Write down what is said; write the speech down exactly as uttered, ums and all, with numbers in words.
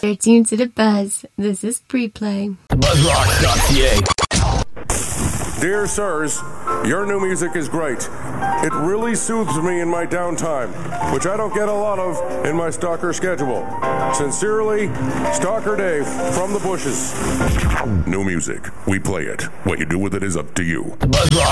They're tuned to the Buzz. This is Pre-Play. Buzzrock dot c a. Dear sirs, your new music is great. It really soothes me in my downtime, which I don't get a lot of in my stalker schedule. Sincerely, Stalker Dave from the bushes. New music. We play it. What you do with it is up to you. Buzzrock